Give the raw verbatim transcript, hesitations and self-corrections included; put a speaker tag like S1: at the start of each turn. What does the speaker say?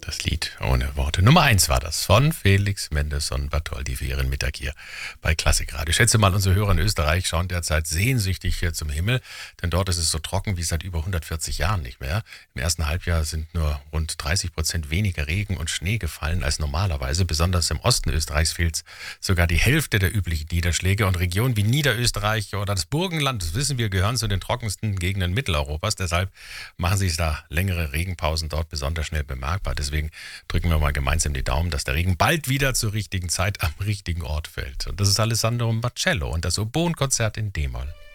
S1: Das Lied ohne Worte. Nummer eins war das von Felix Mendelssohn Bartholdy für Ihren Mittag hier bei Klassikradio. Ich schätze mal, unsere Hörer in Österreich schauen derzeit sehnsüchtig hier zum Himmel, denn dort ist es so trocken wie seit über hundertvierzig Jahren nicht mehr. Im ersten Halbjahr sind nur rund dreißig Prozent weniger Regen und Schnee gefallen als normalerweise. Besonders im Osten Österreichs fehlt sogar die Hälfte der üblichen Niederschläge, und Regionen wie Niederösterreich oder das Burgenland, das wissen wir, gehören zu den trockensten Gegenden Mitteleuropas. Deshalb machen sich da längere Regenpausen dort besonders schnell bemerkbar. Deswegen drücken wir mal gemeinsam die Daumen, dass der Regen bald wieder zur richtigen Zeit am richtigen Ort fällt. Und das ist Alessandro Marcello und das Oboenkonzert in D-Moll.